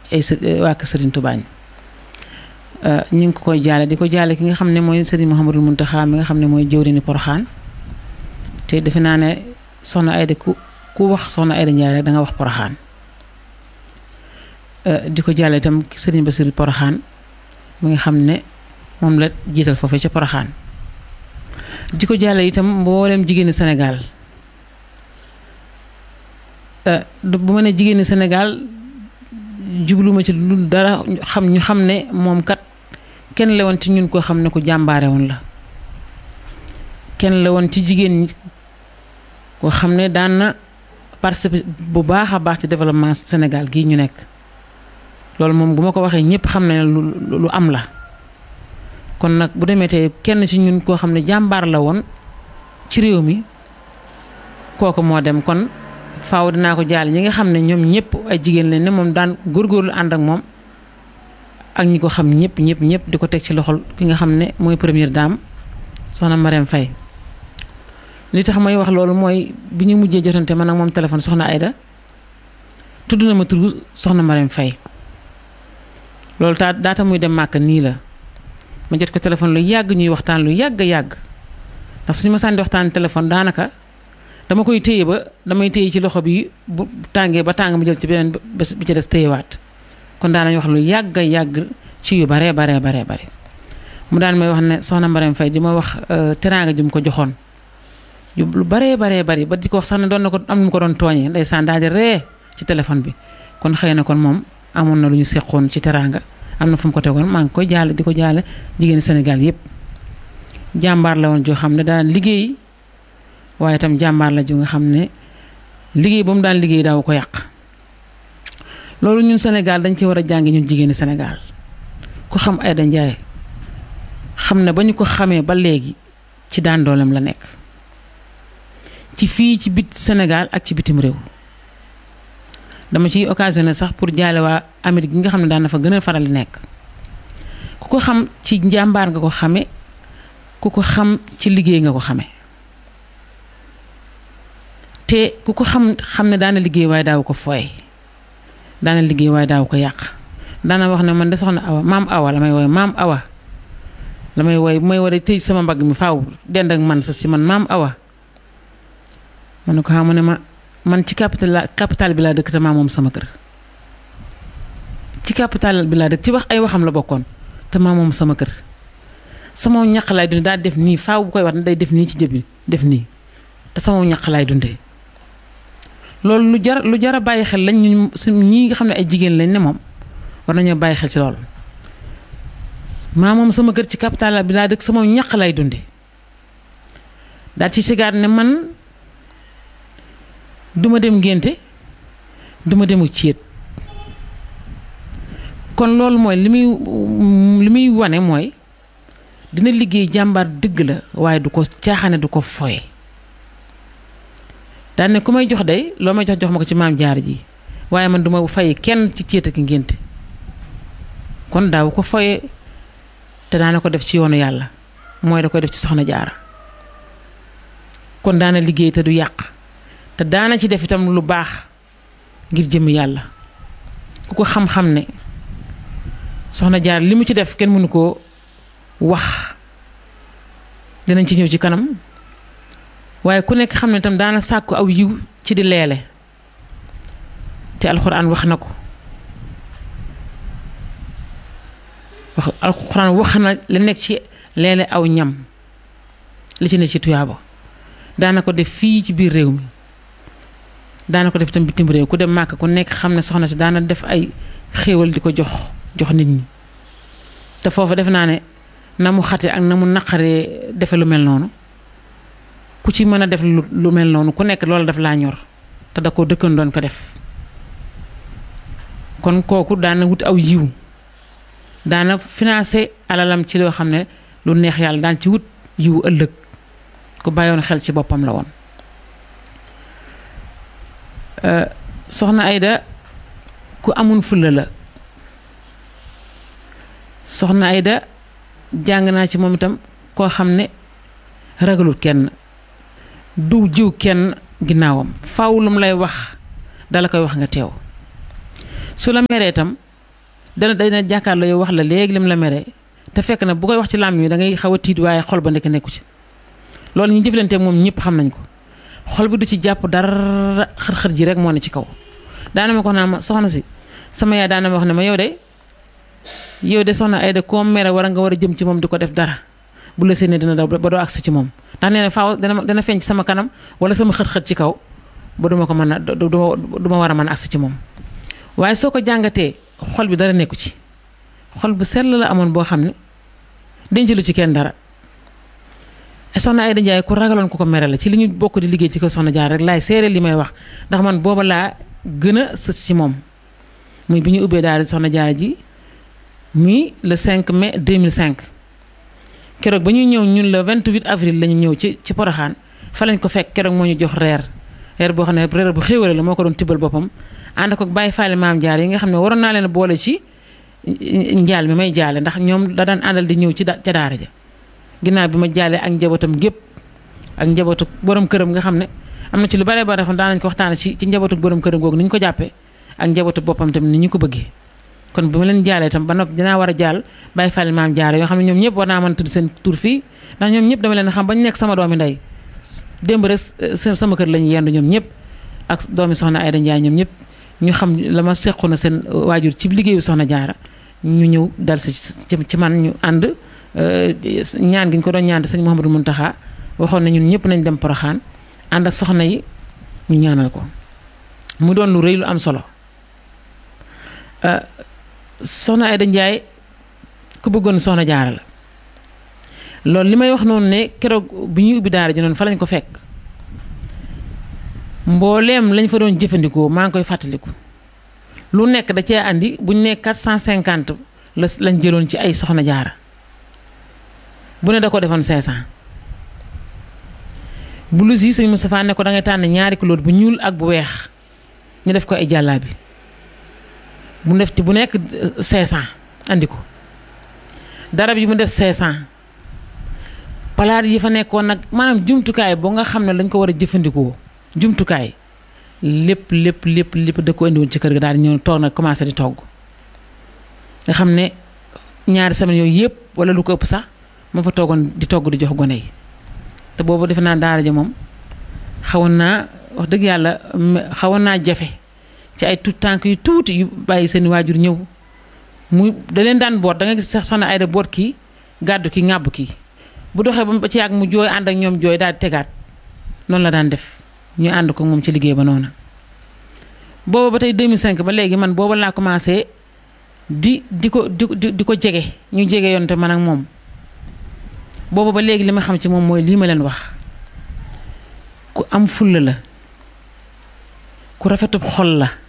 ay waa kër Serigne Touba ñu ngi ko koy jaale di ko jaale ki nga xam ne mooy Serigne Mouhamadou Mountakha mi nga xam ne mooy jëwriñu Porokhane te defe naa ne soxna Aida ku wax soxna Aida Ndiaye rek da nga wax Porokhane di ko jaale itam Serigne Bassirou Porokhane mi nga xam ne moom la jiital foofee ca Porokhane di ko jaale itam mboolem jigéeni Sénégal bu ma ne jigéeni Sénégal jubluma ci lu dara ñu xam ne moom kat kenn la woon ci ñun koo xam ne ku jàmbaare woon la kenn la woon ci jigéen ñi koo xam ne daan na participer bu baax a baax ci développement Sénégal gii ñu nekk loolu moom bu ma ko waxee ñëpp xam ne lu am la kon nag bu demee tey kenn ci ñun koo xam ne jàmbaar la woon ci réew mi kooku moo dem kon faaw dinaa ko jaal ñi nga xam ne ñoom ñëpp ay jigéen lañ ne moom daan góorgóorlu ànd ak moom ak ñi ko xam ñëpp di ko teg ci loxol ki nga xam ne mooy première dame soxna Marème Faye li tax may wax loolu mooy bi ñu mujjee jotante man ak moom téléphone soxna Aida tudd na ma turu soxna Marème Faye loolu daata muy dem màkk nii la ma jot ko téléphone lu yàgg ñuy waxtaan lu yàgg ndax suñu ma sànni waxtaan téléphone daanaka dama koy téye ba damay téye ci loxo bi bu tàngee ba tàng ma jël ci beneen bés bi ci des téyewaat kon daanañ wax lu yàgg ci yu bare mu daan may wax ne soxna Marème Faye di ma wax teraanga ju mu ko joxoon lu bare bari ba di ko wax sax ne doon na ko am nu mu ko doon tooñee ndeysaan daal di ree ci téléphone bi kon xëy na kon moom amoon na lu ñu seqoon ci teraanga am na fu mu ko tegoon maa ngi koy jaale di ko jaale jigéeni Sénégal yépp jàmbaar la woon joo xam ne daan liggéey waaye itam jàmbaar la ju nga xam ne liggéey ba mu daan liggéey daaw ko yàq loolu ñun Sénégal dañ ci war a jàngi ñun jigéeni Sénégal ku xam Aida Ndiaye xam ne ba ñu ko xamee ba léegi ci daan dooleem la nekk ci fii ci bit Sénégal ak ci bitim réew dama ciy occasionné sax pour jaale waa Amérique gi nga xam ne daan na fa gën a faral di nekk ku ko xam ci njàmbaar nga ko xame ku ko xam ci liggéey nga ko xame te ku ko xam ne daana liggéey waaye daaw ko fooy daana liggéey waaye daaw ko yàq daana wax ne man de soxna Awa maam Awa la may wooy maam Awa la may wooy bu may war a tëj sama mbagg mi faaw dend ak man sa si man maam Awa ma ne ko xam ne man ci capital bi laa dëkk te maa moom sama kër ci capital bi laa dëkk ci wax ay waxam la bokkoon te maa moom sama kër sama ñaq laay dundee daal def nii faaw bu koy wax ne day def nii ci jëb bi def nii te sama ñaq laay dundee loolu lu jar a bàyyi xel lañ ñu ñii nga xam ne ay jigéen lañ ne moom war nañoo bàyyi xel ci loolu maa moom sama kër ci capital bi laa dëkk sama ñaq laay dundee daal ci sigaar ne man duma dem ngénte duma demu céet kon loolu mooy li muy wane mooy dina liggéey jàmbaar dëgg la waaye du ko caaxaane du ko foye daan ne ku may jox day loo may jox ma ko ci maam jaar ji waaye man duma fay kenn ci céet ak ngénte kon daaw ko foye te daana ko def ci yoonu yàlla mooy da koy def ci soxna jaara kon daana liggéey te du yàq te daana ci def itam lu baax ngir jëm yàlla ku ko xam-xam ne soxna jaar li mu ci def kenn mënu koo wax dinañ ci ñëw ci kanam waaye ku nekk xam ne itam daana sàkku aw yiw ci di leele te alxuraan wax na ko alxuraan wax na li nekk ci leele aw ñam li ci ne ci tuyaaba daana ko def fii ci biir réew mi daana ko def itam bitim réew ku dem màkk ku nekk xam ne soxna si daana def ay xéewal di ko jox nit ñi te foofu def naa ne na mu xate ak na mu naqaree defe lu mel noonu ku ci mën a def lu mel noonu ku nekk loolu daf laa ñor te da ko dëkkan doon ko def kon kooku daana wut aw yiw daana financé alalam ci loo xam ne lu neex yàlla daan ci wut yiw ëllëg ku bàyyoon xel ci boppam la woon soxna Aida ku amun fulla la soxna Aida jàng naa ci moom itam koo xam ne ragalul kenn du jiw kenn ginnaawam faaw lu mu lay wax dala koy wax nga teew su la meree itam dana jàkkaarloo yow wax la léegi lim la mere te fekk na bu koy wax ci làmmiñ wi da ngay xaw a tiit waaye xol ba nekku ci loolu ñu jëflanteeg moom ñëpp xam nañ ko xol bi du ci jàpp dara xër-xër ji rek moo ne ci kaw. daana ma ko naa ma soxna si sama yaay daana ma wax ne ma yow de soxna Aida koo mere war nga war a jëm ci moom di ko def dara bu la séenee dina daw ba doo agsi ci moom ndax nee na faaw dana feeñ ci sama kanam wala sama xët-xët ci kaw ba duma ko mën a du ma war a mën a agsi ci moom. waaye soo ko jàngatee xol bi dara nekku ci xol bu sell la amoon boo xam ne denc lu ci kenn dara. soxna Aida Ndiaye ku ragaloon ku ko mere la ci li ñu bokk di liggéey ci ko soxna Jaara rek laay seere li may wax ndax man booba laa gën a sës ci moom muy bi ñu ubbee daal soxna Jaara ji muy le 5 mai 2005 keroog ba ñuy ñëw ñun le 28 avril la ñu ñëw ci Porokhane fa lañ ko fekk keroog moo ñu jox reer boo xam ne reer bu xéwale la moo ko doon tibbal boppam ànd ko bàyyi faale maam Jaara yi nga xam ne waroon naa leen boole ci njaal mi may jaale ndax ñoom da daan àndal di ñëw ca daara ja ginnaaw bi ma jaalee ak njabootam gépp ak njabootu borom këram nga xam ne am na ci lu bare bare xam daan nañ ko waxtaane ci njabootu borom këram googu ni ñu ko jàppee ak njabootu boppam tamit ni ñu ko bëggee kon bi ma leen jaalee tam ba noppi dinaa war a jaal bàyyi fàlle maam Jaara yoo xam ne ñoom ñëpp war naa mën a tudd seen tur fii ndax ñoom ñëpp dama leen xam ba ñu nekk sama doomi ndey démb rek sama kër la ñu yendu ñoom ñëpp ak doomi soxna Aida Ndiaye ñoom ñëpp ñu xam la ma sequ na seen waajur ci liggéeyu soxna Jaara ñu ñëw dal si ci man ñu ànd ñaan gi ñu ko doon ñaan sëñ Mouhamadou Mountakha waxoon na ñun ñëpp nañ dem Porokhane ànd ak soxna yi ñu ñaanal ko mu doon lu rëy lu am solo soxna Aida Ndiaye ku bëggoon soxna Jaara la loolu li may wax noonu ne keroog bi ñuy ubbi daara ji noonu fa lañ ko fekk mbooleem lañ fa doon jëfandikoo maa ngi koy fàttaliku lu nekk da cee andi buñ ne 450 lañ jëloon ci ay soxna Jaara bu ne da ko defoon 500 blouse yi sëñ Moustapha ne ko da ngay tànn ñaari couleur bu ñuul ak bu weex ñu def ko ay jàllaabi bu nekk 500 andi ko darab yi mu def 500 palaat yi fa nekkoon nag maanaam jumtukaay boo nga xam ne dañ ko war a jëfandikoo jumtukaay lépp da ko indi woon ci kër ga daal di ñëw toog nag commencé di togg nga xam ne ñaari semaine yooyu yëpp wala lu ko ëpp sax moo fa toogoon di togg di jox gone yi te boobu defe naa daara ja moom xawoon naa wax dëgg yàlla xawoon naa jafe ci ay tout tànk yu tuuti yu bàyyi seen waajur ñëw muy da leen daan boot da nga gis sax soxna Aida boot kii gàddu kii ŋàbb kii bu doxee ba ci yàgg mu jooy ànd ak ñoom jooy daal di tegaat noonu la daan def ñu ànd ko moom ci liggéey ba noonu booba ba tey 2005 ba léegi man booba laa commencé di ko jege ñu jege yoon te man ak moom booba ba léegi li ma xam ci moom mooy lii ma leen wax ku am fulla la ku rafetub xol la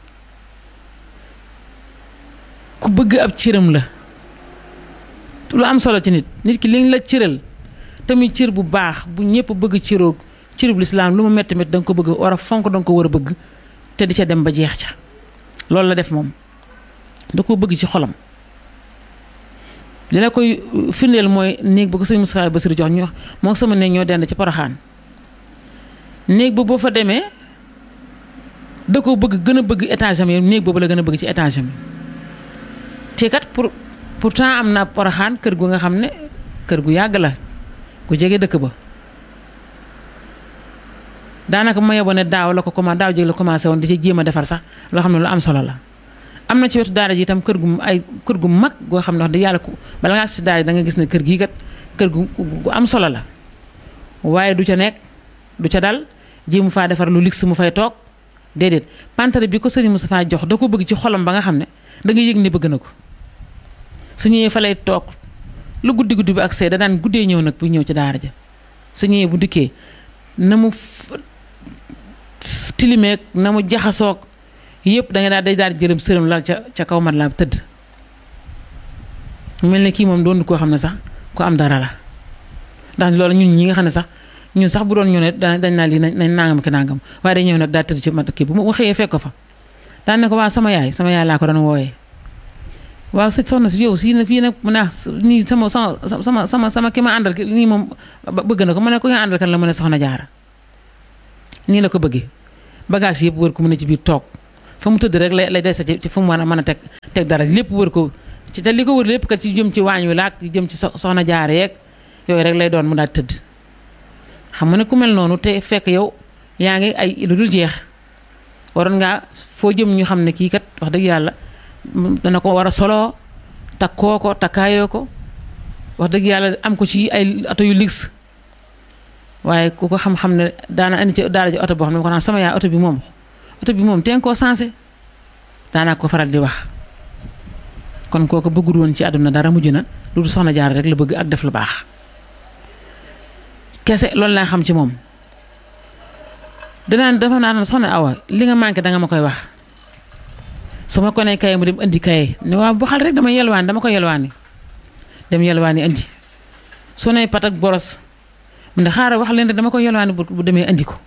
ku bëgg ab cëram la lu am solo ci nit ki liñ la cëral tamit cër bu baax bu ñëpp bëgg cërub lislaam lu mu metti da nga ko bëgg war a fonk da nga ko war a bëgg te di ca dem ba jeex ca loolu la def moom da ko bëgg ci xolam li la koy firndeel mooy néeg ba ko sëñ Moustapha Bassirou jox ñu wax moo sama néeg ñoo dend ci Porokhane néeg ba boo fa demee da ko bëgg gën a bëgg étage am yi néeg boobu la gën a bëgg ci étage am te kat pourtant am na Porokhane kër gu nga xam ne kër gu yàgg la ku jege dëkk ba daanaka ma yeboo ne daaw jéeg la commencé woon di ci jéem a defar sax loo xam ne lu am solo la am na ci wetu daara ji itam kër gu mag goo xam ne wax dëgg yàlla bala ngaa si daara ji da nga gis ne kër gii kat kër gu am solo la waaye du ca nekk du ca dal jéemu faa defar lu luxe mu fay toog déedéet pantare bi ko sëriñ Moustapha jox da ko bëgg ci xolam ba nga xam ne da nga yëg ne bëgg na ko su ñëwee fa lay toog lu guddi bi ak see da daan guddee ñëw nag bu ñëw ci daara ja su ñëwee bu dikkee na mu tilimeeg na mu jaxasoog yëpp da nga daal di jërëm sërëm lal ca kaw mat laa tëdd mel ne kii moom doon koo xam ne sax ku am dara la ndax loolu ñun ñi nga xam ne sax ñun sax bu doon ñu ne dañ naa lii nañ nangam ki nangam waaye day ñëw nag daal tëdd ci mat kii bu mu xëyee fekk ko fa daan ne ko waaw sama yaay laa ko doon wooyee waaw soxna si yow si fii nag mu ne nii sama ki ma àndal nii moom bëgg na ko mu ne ko nga àndal kan la mu ne soxna Jaara nii la ko bëggee bagage yëpp wër ko mu ne ci biir toog fa mu tëdd rek lay dese ci fa mu mën a teg dara lépp wër ko ci te li ko wër lépp kat ci jëm ci waañ wi laak jëm ci soxna jaare yeeg yooyu rek lay doon mu daal tëdd xam nga ne ku mel noonu te fekk yow yaa ngi ay lu dul jeex waroon ngaa foo jëm ñu xam ne kii kat wax dëgg yàlla dana ko war a soloo takkoo ko takkaayoo ko wax dëgg yàlla am ko ci ay oto yu luxe waaye ku ko xam-xam ne daana indi ci daara ji oto boo xam ne ko naan sama yaay oto bi moom teen koo sensé daanaa ko faral di wax kon kooku bëggul woon ci àdduna dara mujj na lu dul soxna jaar rek la bëgg ak def lu baax kese loolu laa xam ci moom dafa naan soxna Awa li nga manqué danga ma koy wax su ma ko nee kaye mu dem indi kaye ne waaw bu xal rek dama ko yelwaani dem yelwaani indi su ne pat ak boros mu ne xaaral wax leen rek dama ko yelwaani bu demee indi ko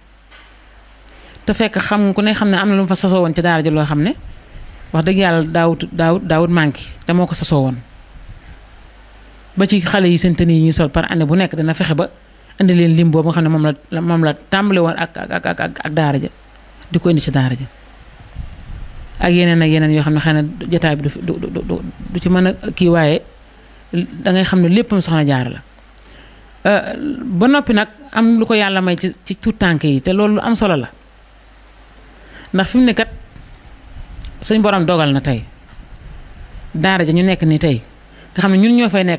te fekk xam ku ne xam ne am na lu mu fa sasoo woon ci daara ji loo xam ne wax dëgg yàlla daawut manqué te moo ko sasoo woon ba ci xale yi seen tenue yi ñuy sol par année bu nekk dana fexe ba indi leen lim boobu nga xam ne moom la tàmbale woon ak daara ja di ko indi ci daara ja ak yeneen yoo xam ne xëy na jotaay bi du ci mën a kii waaye dangay xam ne léppam soxna Jaara la ba noppi nag am lu ko yàlla may ci tuut tànk yi te loolu lu am solo la ndax fi mu ne kat suñ borom dogal na tey daara ja ñu nekk ni tey nga xam ne ñun ñoo fay nekk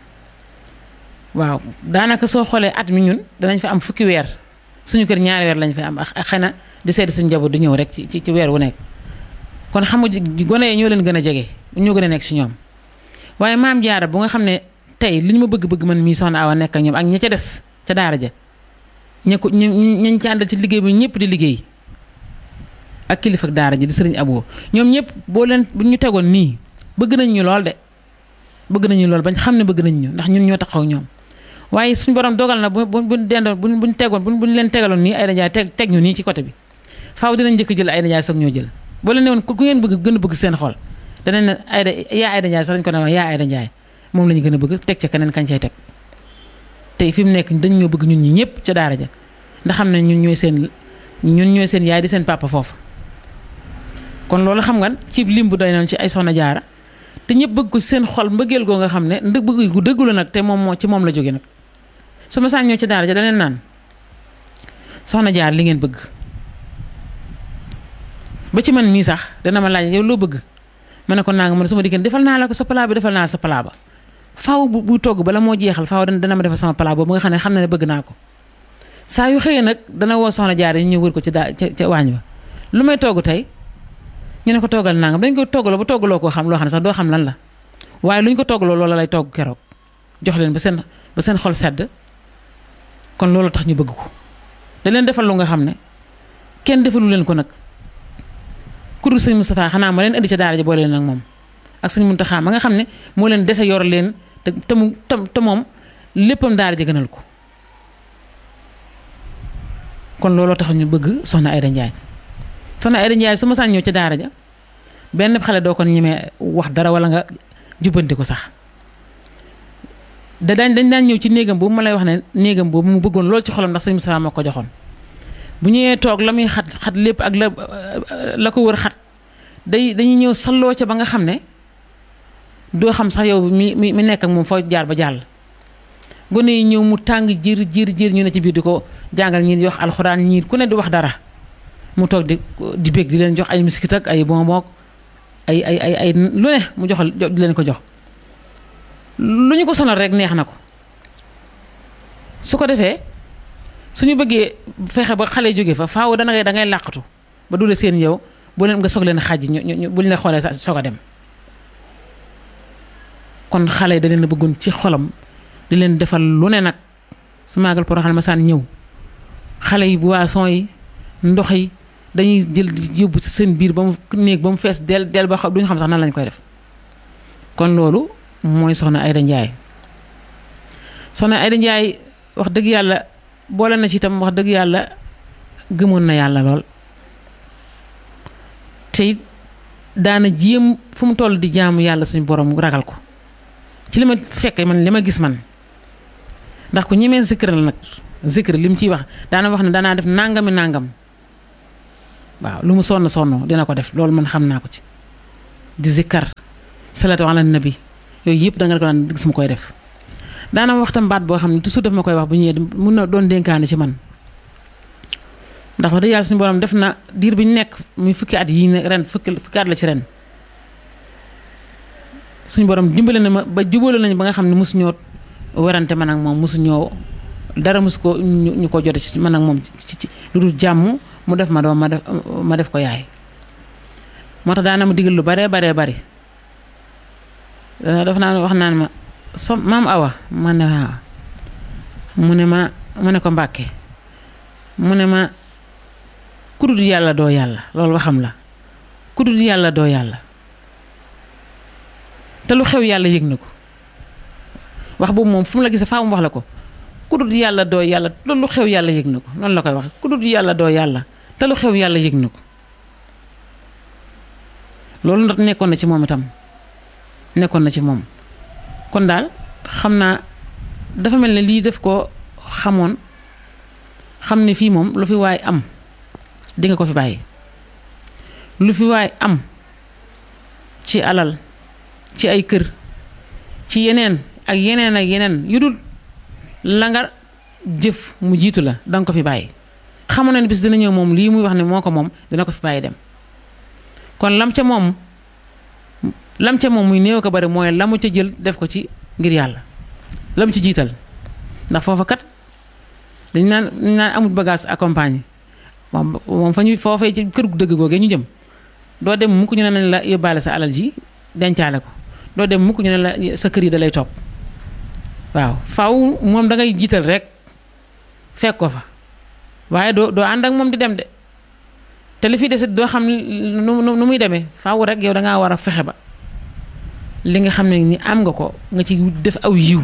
waaw daanaka soo xoolee at mi ñun danañ fa am fukki weer suñu kër ñaari weer lañ fa am ak xëy na di seeti suñu njaboot di ñëw rek ci weer wu nekk kon xam nga gone yi ñoo leen gën a jege ñoo gën a nekk si ñoom waaye maam Jaara bu nga xam ne tey li ñu ma bëgg man mii soxna Awa nekk ak ñoom ak ña ca des ca daara ja ñañ ci àndal ci liggéey bi ñëpp di liggéey ak kilifa ak daara ji di sëriñ Abo ñoom ñëpp boo leen bu ñu tegoon nii bëgg nañ ñu lool de bëgg nañu lool bañ xam ne bëgg nañ ñu ndax ñun ñoo taxaw ñoom waaye suñu borom dogal na buñ dendoon buñ tegoon buñ leen tegaloon nii ay dajaay teg ñu nii ci côté bi faaw dinañ njëkk jël ay dajaay soog ñoo jël boo leen ne woon ku ngeen bëgg gën a bëgg seen xol danañ ne ay dajaay sax dañ ko ne yaa ay dajaay moom la ñu gën a bëgg teg ca keneen kañ cay teg tey fi mu nekk dañ ñoo bëgg ñun ñi ñëpp ca daara ja ndax xam ne ñun ñooy seen yaay di seen papa foofu kon loolu xam nga ci lim bu doy noonu ci ay soxna Jaara te ñëpp bëgg ko seen xol mbëggeel goo nga xam ne bëgg gu dëggu la nag te moom ci moom la jóge nag su ma saan ñëw ci daara ja daneen naan soxna Jaara li ngeen bëgg ba ci man mii sax dana ma laaj yow loo bëgg ma ne ko naa nga man su ma dikkee defal naa la ko sa plat bi defal naa sa plat ba faaw bu togg bala moo jeexal faaw dana ma defal sama plat boobu nga xam ne bëgg naa ko saa yu xëyee nag dana woo soxna Jaara ñu ñëw wër ko ca waañ ba lu may togg tey ñu ne ko toggal nangam dañ ko toggaloo ba toggaloo koo xam loo xam ne sax doo xam lan la waaye lu ñu ko toggaloo loola lay togg keroog jox leen ba seen xol sedd kon loolu tax ñu bëgg ko da leen defal lu nga xam ne kenn defalu leen ko nag ku dul sëñ Moustapha xanaa ma leen indi ca daara ji boole leen ak moom ak sëñ Muntaxa ma nga xam ne moo leen dese yor leen te moom léppam daara ji gënal ko kon looloo tax ñu bëgg soxna Ayda Njaay soxna Ayda Njaay su ma saan ñëw ca daara ja benn xale doo ko ñemee wax dara wala nga jubbanti ko sax dañ daan ñëw ci néegam boobu ma lay wax ne néegam boobu mu bëggoon loolu ci xolam ndax sëñ Moustapha moo ko joxoon bu ñëwee toog la muy xat lépp ak la ko wër xat dañuy ñëw salloo ca ba nga xam ne doo xam sax yow mi nekk ak moom foo jaar ba jàll gone yi ñëw mu tàng jir ñu ne ci biir di ko jàngal ñii di wax alxuraan ñii ku ne di wax dara mu toog di bég di leen jox ay miskit ak ay bonbon ay lu ne mu jox di leen ko jox lu ñu ko sonal rek neex na ko su ko defee suñu bëggee fexe ba xale jóge fa faaw da ngay làqatu ba dule seen yow bu leen nga soog leen xàjj ñu buñ la xoolee soog a dem kon xale da leen a bëggoon ci xolam di leen defal lu ne nag su maagal Porokhane ma saan ñëw xale yi boisson yi ndox yi dañuy jël yóbbu ci seen biir ba mu néeg ba mu fees del ba xam duñu xam sax nan lañ koy def kon loolu mooy soxna Ayda Njaay soxna Ayda Njaay wax dëgg yàlla boole na ci itam wax dëgg yàlla gëmoon na yàlla lool te daana jéem fu mu toll di jaamu yàlla suñu borom ragal ko ci li ma fekke man li ma gis man ndax ku ñemee zikr la nag zikr li mu ciy wax daana wax ne danaa def nangam waaw lu mu sonn dina ko def loolu man xam naa ko ci di zikkar salaatu ala nabi yooyu yëpp da nga ko daan gis mu koy def. daana waxtam baat boo xam ne toujours daf ma koy wax bu ñëwee mun na doon dénkaane ci man ndax wax dëgg yàlla suñu borom def na diir bi ñu nekk muy fukki at yii ren fukki at la ci ren suñu borom dimbale na ma ba jubóole nañu ba nga xam ne mosu ñoo werante man ak moom mosu ñoo dara mosu ko ñu ko jote ci man ak moom ci lu dul jàmm mu def ma doom ma def ko yaay. moo tax daana ma digal lu baree bari daf naa wax naan ma maam Awa ma ne waaw mu ne ko Mbàkke mu ne ma kudul yàlla doo yàlla loolu waxam la kudul yàlla doo yàlla te lu xew yàlla yëg na ko wax boobu moom fu mu la gisee faa mu wax la ko kudul yàlla doo yàlla te lu xew yàlla yëg na ko noonu la koy wax kudul yàlla doo yàlla te lu xew yàlla yëg na ko loolu ndax nekkoon na ci moom itam nekkoon na ci moom kon daal xam naa dafa mel ne lii def ko xamoon xam ne fii moom lu fi waay am di nga ko fi bàyyi lu fi waay am ci alal ci ay kër ci yeneen ak yeneen yu dul la nga jëf mu jiitu la danga ko fi bàyyi xamoon na ne bis dina ñëw moom lii muy wax ne moo ko moom dina ko fi bàyyi dem kon lam ca moom muy néew ko bari mooy la mu ca jël def ko ci ngir yàlla lam ci jiital ndax foofa kat dañ naan amul bagage accompagné moom fa ñu foofee ci kër gu dëgg googee ñu jëm doo dem mukk ñu ne nañ la yóbbaale sa alal ji dencaale ko doo dem mukk ñu ne la sa kër yi da lay topp waaw faaw moom da ngay jiital rek fekk ko fa waaye doo ànd ak moom di dem de te li fi desit doo xam nu muy demee faaw rek yow dangaa war a fexe ba li nga xam ne ni am nga ko nga ci def aw yiw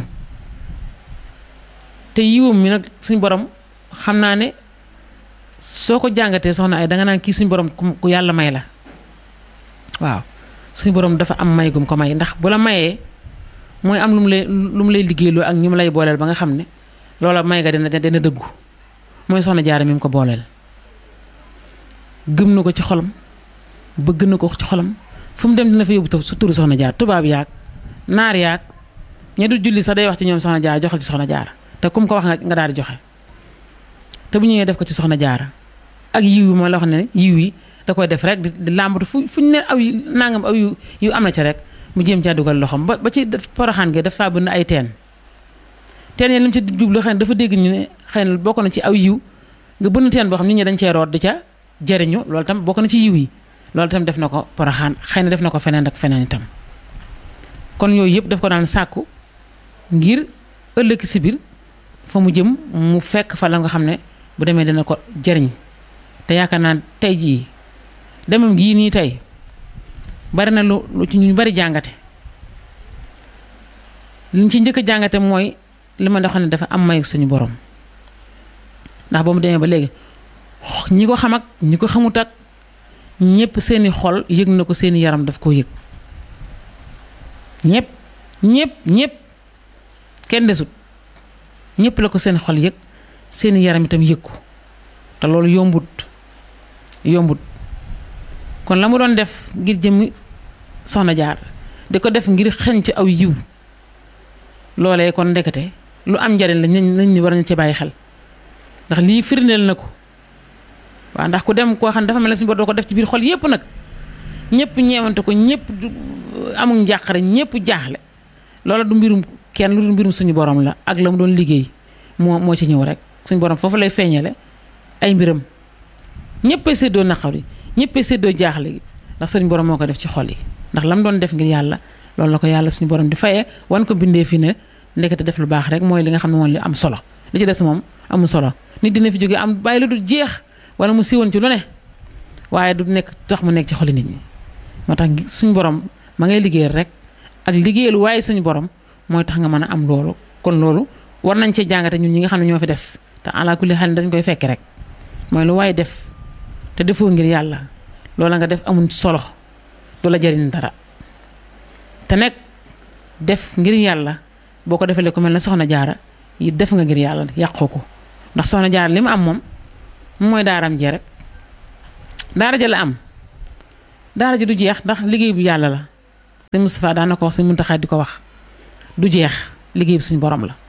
te yiwam mi nag suñ borom xam naa ne soo ko jàngatee soxna ay danga naan kii suñ borom ku yàlla may la waaw suñ borom dafa am may gum ko may ndax bu la mayee mooy am lu mu lay liggéeyloo ak ñu mu lay booleel ba nga xam ne loola may nga dina dëggu mooy soxna Jaara mi mu ko booleel gëm na ko ci xolam bëgg na ko ci xolam fu mu dem dina fa yóbbu su turu soxna Jaara tubaab yaag naar yaag ña du julli sax day wax ci ñoom soxna Jaara joxal ci soxna Jaara te kum ko wax nga daal di joxe te bu ñëwee def ko ci soxna Jaara ak yiw yi ma la wax ne yiw yi da koy def rek di làmbatu fu ñu ne aw nangam aw yu am na ci rek mu jéem caa dugal loxoom ba ci Poroxaan gi dafa bëgg ay teen yi li mu ci jublu xëy na dafa dégg ñu ne xëy na bokk na ci aw yiw nga bënn teen boo xam nit ñi dañ cee root di ca jëriñu loolu tam bokk na ci yiw yi loolu tam def na ko Poroxaan xëy na def na ko feneen ak feneen itam kon yooyu yëpp daf ko daan sàkku ngir ëllëg si biir fa mu jëm mu fekk fa la nga xam ne bu demee dina ko jëriñ te yaakaar naa tey jii demam gii nii tey bari na lu ci ñu bari jàngate liñ ci njëkk a jàngate mooy li ma xam ne dafa am mayu suñu borom ndax ba mu demee ba léegi ñi ko xam ak ñi ko xamut ak ñëpp seeni xol yëg na ko seeni yaram daf koo yëg ñëpp kenn desut ñëpp la ko seen xol yëg seeni yaram itam yëg ko te loolu yombut kon la mu doon def ngir jëmmi soxna Jaara di ko def ngir xeñ ci aw yiw loolee kon ndekete lu am njariñ la nañ war nañ ci bàyyi xel ndax lii firndeel na ko waaw ndax ku dem koo xam ne dafa mel ne suñu bor doo ko def ci biir xol yépp nag ñëpp ñeewante ko ñëpp amul njàqare ñëpp jaaxle loola du mbirum kenn lu du mbirum suñu borom la ak la mu doon liggéey moo ci ñëw rek suñu borom foofu lay feeñale ay mbiram ñëppay séddoo naqar yi ñëppay séddoo jaaxle gi ndax suñu borom moo ko def ci xol yi ndax la mu doon def ngir yàlla loolu la ko yàlla suñu borom di fayee wan ko bindee fi ne ndekete def lu baax rek mooy li nga xam ne moom li am solo li ci des moom amul solo nit dina fi jóge am bàyyi la du jeex wala mu siiwoon ci lu ne waaye du nekk tax mu nekk ci xoli nit ñi moo tax suñu borom ma ngay liggéeyal rek ak liggéeyal waaye suñu borom mooy tax nga mën a am loolu kon loolu war nañ cee jàngate ñun ñi nga xam ne ñoo fi des te ala kulli xel dañ koy fekk rek mooy lu waaye def te defoo ngir yàlla loola nga def amul solo du la jariñ dara te nekk def ngir yàlla boo ko defalee ku mel ne soxna Jaara yi def nga ngir yàlla yàqoo ko ndax soxna Jaara li mu am moom mooy daaram jee rek daara ja la am daara ji du jeex ndax liggéey bu yàlla la sëñ Moustapha daan na ko wax sëñ Muntaxa di ko wax du jeex liggéey bi suñu borom la.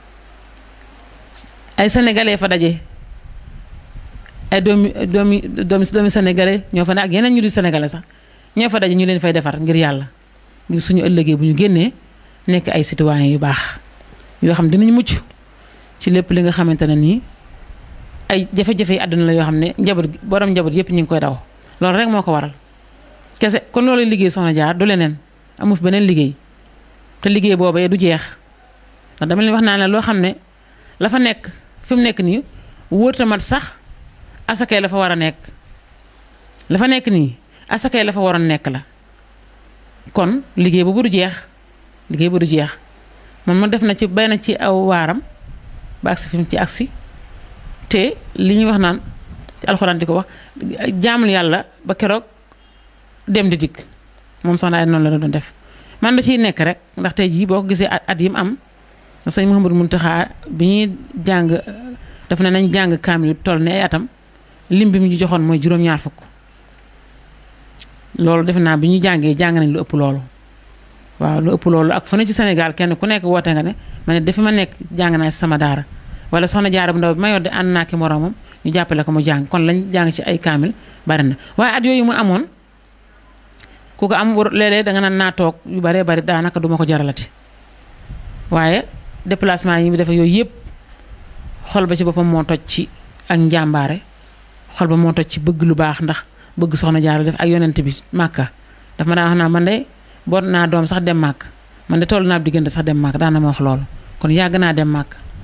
ay sénégalais fa daje ay doomi sénégalais ñoo fa ne ak yeneen ñu di sénégalais sax ñoo fa daje ñu leen fay defar ngir yàlla ngir suñu ëllëgee bu ñu génnee nekk ay citoyens yu baax yoo xam dinañ mucc ci lépp li nga xamante ne nii ay jafe-jafe yi àdduna la yoo xam ne borom njaboot yëpp ñu ngi koy daw loolu rek moo ko waral kese kon loolu liggéey Soxna Jaara du leneen amu fi beneen liggéey te liggéey boobee du jeex ndax dama leen wax naa ne loo xam ne la fa nekk fi mu nekk nii wóorta mat sax asakay la fa war a nekk la fa nekk nii asakay la fa waroon nekk la kon liggéey boobu du jeex liggéey bu du jeex moom ma def na ci bay na ci aw waaram ba agsi fi mu ci agsi te li ñuy wax naan ci alxuraan di ko wax jaamul yàlla ba keroog dem di dikk moom Soxna ay noonu la doon def man da ciy nekk rek ndax tey jii boo ko gisee at yi mu am sëñ Mouhamadou Mountakha bi ñuy jàng daf ne nañ jàng kaamil toll ne ay atam lim bi mu ñu joxoon mooy juróom-ñaar fukk loolu defe naa bi ñu jàngee jàng nañ lu ëpp loolu waaw lu ëpp loolu ak fu ne ci Sénégal kenn ku nekk woote nga ne ma ne dafi ma nekk jàng naa ci sama daara wala Soxna Jaara bu ndaw bi ma yor de ànd naa ki moroomam ñu jàppale ko mu jàng kon lañ jàng ci ay kaamil bari na waaye at yooyu mu amoon ku ko am léeg-léeg danga naan naa toog yu baree bari daanaka duma ko jaralati waaye déplacement yi mu def yooyu yëpp xol ba ci boppam moo toj ci ak njàmbaare xol ba moo toj ci bëgg lu baax ndax bëgg Soxna Jaara def ak yonent bi Màkka daf ma daan wax naa man de boot naa doom sax dem Màkk man de toll naa diggante sax dem Màkk daan na ma wax loolu kon yàgg naa dem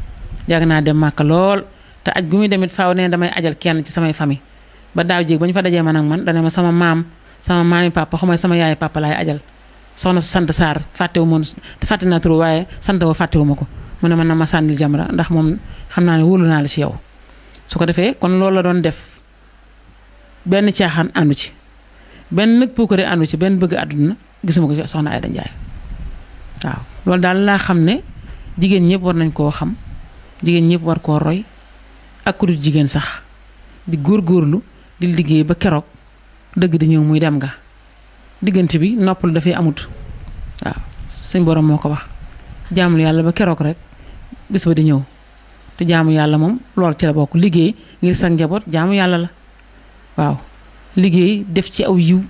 Màkk lool te aj gu muy demit faaw ne damay ajal kenn ci samay famille ba daaw jéeg ba ñu fa dajee man ak man dana ma sama maami papa xamay sama yaay papa laay ajal soxna su sant Sarr fàtte naa turu waaye sant wa fàttewu ma ko mu ne man na ma sànnil Jamra ndax moom xam naa ne wóolu naa la ci yow su ko defee kon loolu la doon def benn caaxaan àndu ci benn nag puukare àndu ci benn bëgg àdduna gisuma ko ci Soxna Aida Ndiaye waaw loolu daal laa xam ne jigéen ñëpp war nañ koo xam jigéen ñëpp war koo roy ak ku dul jigéen sax di góorgóorlu di liggéey ba keroog dëgg di ñëw muy dem nga diggante bi noppal dafay amut waaw suñ borom moo ko wax jaamul yàlla ba keroog rek bis ba di ñëw te jaamu yàlla moom lool ci la bokk liggéey ngir sa njaboot jaamu yàlla la waaw liggéey def ci aw yiw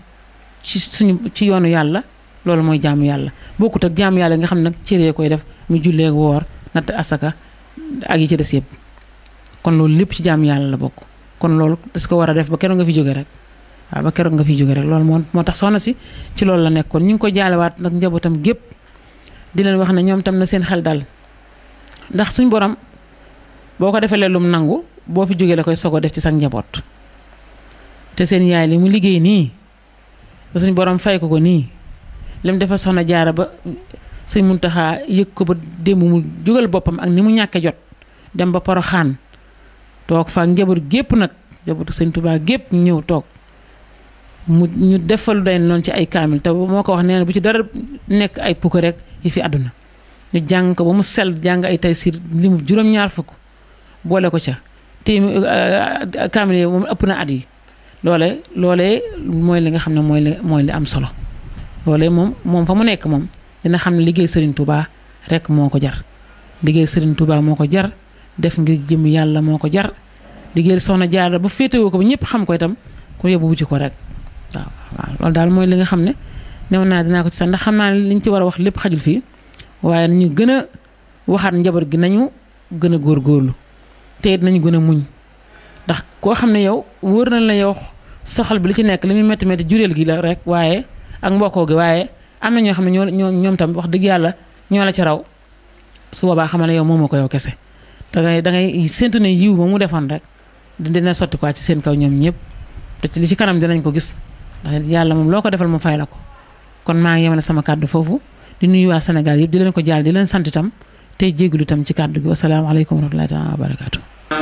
ci yoonu yàlla loolu mooy jaamu yàlla bokkut ak jaamu yàlla nga xam nag cëree koy def mu jullee woor natt asaka ak yi ci des yëpp kon loolu lépp ci jaamu yàlla la bokk kon loolu das ko war a def ba keroog nga fi jóge rek waaw ba keroog nga fi jóge rek loolu moo tax soxna si ci loolu la nekkoon ñu ngi ko jaalewaat nag njabootam gépp di leen wax ne ñoom tam na seen xel dal ndax suñ borom boo ko defee lum nangu boo fi jógee la koy sogo def ci sa njaboot te seen yaay li mu liggéey nii ba suñ borom fay ko nii lim defal Soxna Jaara ba sëñ Muntaxa yëg ko ba démb mu jógal boppam ak ni mu ñàkke jot dem ba Poroxaan toog fa njaboot gépp nag njabootu sëñ Tuubaa gépp ñu ñëw toog ñu defalu day noonu ci ay kaamil te moo ko wax nee na bu ci dara nekk ay pukk rek yi fi àdduna ñu jàng ko ba mu sell jàng ay Taysiir limu juróom-ñaar fukk boole ko ca te kaamil yi moom ëpp na at yi loolee mooy li nga xam ne mooy li am solo loolee moom fa mu nekk moom dina xam ne liggéey Serigne Touba rek moo ko jar liggéey Serigne Touba moo ko jar def ngir jëm yàlla moo ko jar liggéey Soxna Jaara ba féetewoo ko ba ñëpp xam ko itam ku yóbbu wuti ko rek waaw loolu daal mooy li nga xam ne new naa dinaa ko ci sax ndax xam naa ne liñ ci war a wax lépp xajul fii waaye nañu gën a waxaat njaboot gi nañu gën a góorgóorlu te it nañu gën a muñ ndax koo xam ne yow wóor na la yow soxal bi li ci nekk li muy métti métti jureel gi la rek waaye ak mbokkoo gi waaye am na ñoo xam ne ñoom tam wax dëgg yàlla ñoo la ci raw su boobaa xamal ne yow moomoo ko yow kese dangay séntu ne yiw ba mu defoon rek dina sotti quoi ci seen kaw ñoom ñëpp te ci li ci kanam dinañ ko gis ndax yàlla moom loo ko defal mu fay la ko kon maa ngi yemale sama kàddu foofu di nuyu waa Sénégal yëpp di leen ko jaal di leen sant itam tey jégalu itam ci kàddu gi wasalaamaaleykum wa rahmatullaahi wa barakaatu